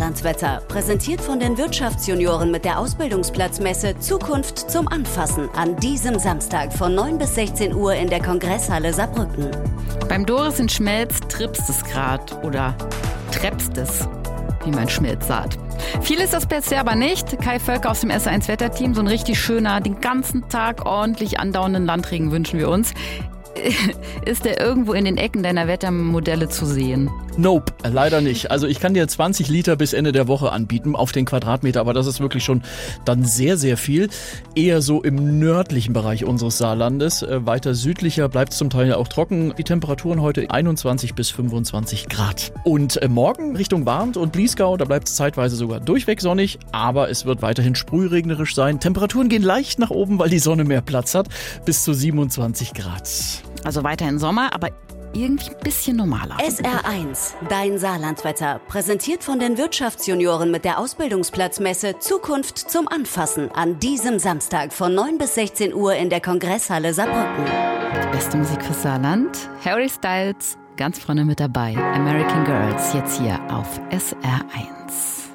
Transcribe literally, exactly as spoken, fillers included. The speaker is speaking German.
Saarlandswetter, präsentiert von den Wirtschaftsjunioren mit der Ausbildungsplatzmesse Zukunft zum Anfassen an diesem Samstag von neun bis sechzehn Uhr in der Kongresshalle Saarbrücken. Beim Doris in Schmelz trippst es grad oder treppst es, wie man Schmelz sagt. Viel ist das bisher aber nicht. Kai Völker aus dem S eins Wetterteam, so ein richtig schöner, den ganzen Tag ordentlich andauernden Landregen wünschen wir uns. Ist der irgendwo in den Ecken deiner Wettermodelle zu sehen? Nope, leider nicht. Also ich kann dir zwanzig Liter bis Ende der Woche anbieten auf den Quadratmeter, aber das ist wirklich schon dann sehr, sehr viel. Eher so im nördlichen Bereich unseres Saarlandes. Äh, weiter südlicher bleibt es zum Teil auch trocken. Die Temperaturen heute einundzwanzig bis fünfundzwanzig Grad. Und äh, morgen Richtung Warnt und Bliesgau, da bleibt es zeitweise sogar durchweg sonnig, aber es wird weiterhin sprühregnerisch sein. Temperaturen gehen leicht nach oben, weil die Sonne mehr Platz hat, bis zu siebenundzwanzig Grad. Also weiterhin Sommer, aber irgendwie ein bisschen normaler. S R eins, dein Saarlandswetter, präsentiert von den Wirtschaftsjunioren mit der Ausbildungsplatzmesse Zukunft zum Anfassen an diesem Samstag von neun bis sechzehn Uhr in der Kongresshalle Saarbrücken. Die beste Musik für Saarland, Harry Styles, ganz vorne mit dabei. American Girls, jetzt hier auf S R eins.